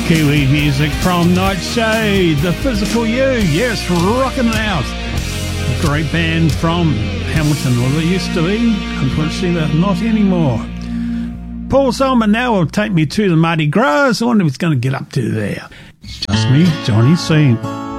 Kiwi music from Nightshade, The Physical You, yes, rocking it out. A great band from Hamilton, well, they used to be, unfortunately they're not anymore. Paul Solomon now will take me to the Mardi Gras. I wonder if he's going to get up to there. It's just me, Johnny C.